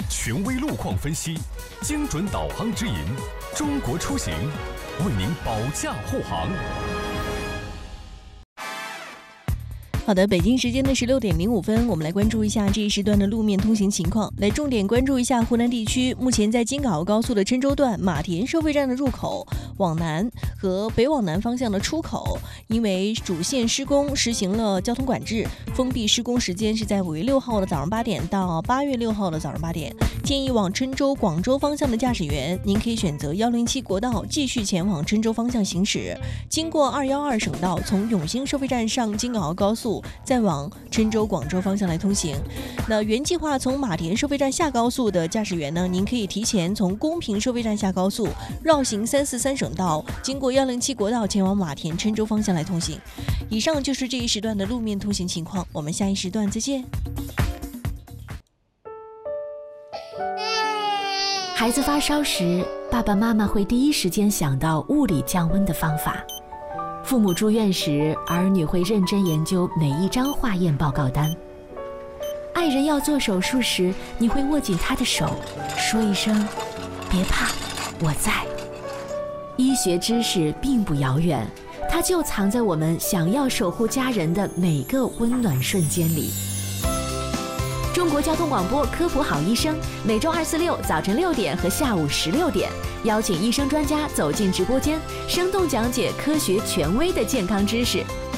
权威路况分析，精准导航指引，中国出行为您保驾护航。 好的，北京时间的16:05，我们来关注一下这一时段的路面通行情况。来重点关注一下湖南地区，目前在京港澳高速的郴州段马田收费站的入口往南和北往南方向的出口，因为主线施工实行了交通管制，封闭施工时间是在5月6号的早上8点到8月6号的早上8点。建议往郴州、广州方向的驾驶员，您可以选择107国道继续前往郴州方向行驶，经过212省道，从永兴收费站上京港澳高速，再往郴州、广州方向来通行。那原计划从马田收费站下高速的驾驶员呢，您可以提前从公平收费站下高速，绕行343省道，经过107国道前往马田、郴州方向来通行。以上就是这一时段的路面通行情况，我们下一时段再见。 孩子发烧时，爸爸妈妈会第一时间想到物理降温的方法；父母住院时，儿女会认真研究每一张化验报告单；爱人要做手术时，你会握紧他的手，说一声“别怕，我在”。医学知识并不遥远，它就藏在我们想要守护家人的每个温暖瞬间里。中国交通广播科普好医生，每周2、4、6早晨6点和下午16点，邀请医生专家走进直播间，生动讲解科学权威的健康知识。